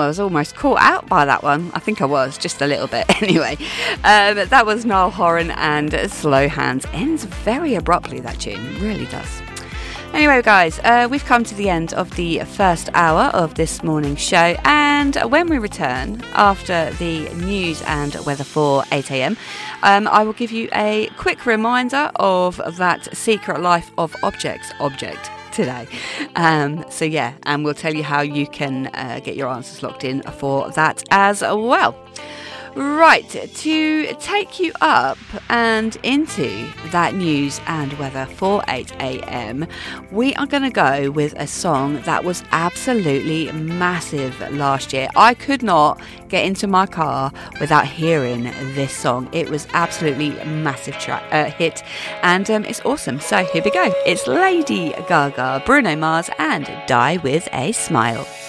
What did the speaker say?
I was almost caught out by that one. I think I was, just a little bit. Anyway, that was Niall Horan and Slow Hands. Ends very abruptly, that tune. Really does. Anyway, guys, we've come to the end of the first hour of this morning's show, and when we return after the news and weather for 8 a.m, I will give you a quick reminder of that Secret Life of object today. So yeah, and we'll tell you how you can get your answers locked in for that as well. Right, to take you up and into that news and weather for 8 a.m, we are going to go with a song that was absolutely massive last year. I could not get into my car without hearing this song. It was absolutely massive hit, and it's awesome. So here we go. It's Lady Gaga, Bruno Mars, and Die With A Smile.